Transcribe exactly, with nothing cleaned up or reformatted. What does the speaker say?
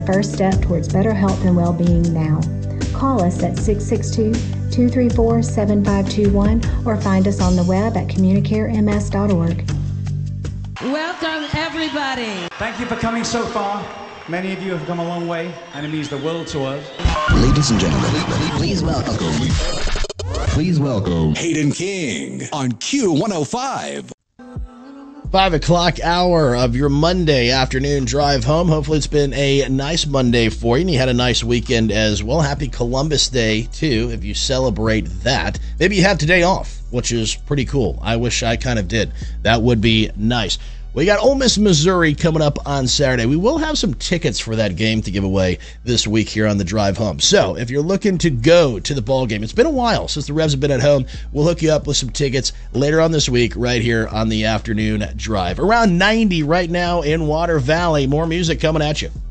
First step towards better health and well-being now. Call us at six six two, two three four, seven five two one or find us on the web at communicare m s dot org. Welcome, everybody. Thank you for coming so far. Many of you have come a long way, and it means the world to us. Ladies and gentlemen, please welcome, please welcome Hayden King on Q one oh five. Five o'clock hour of your Monday afternoon drive home. Hopefully it's been a nice Monday for you and you had a nice weekend as well. Happy Columbus Day, too, if you celebrate that. Maybe you have today off, which is pretty cool. I wish I kind of did. That would be nice. We got Ole Miss, Missouri coming up on Saturday. We will have some tickets for that game to give away this week here on the drive home. So if you're looking to go to the ball game, it's been a while since the Revs have been at home. We'll hook you up with some tickets later on this week right here on the afternoon drive. Around ninety right now in Water Valley. More music coming at you.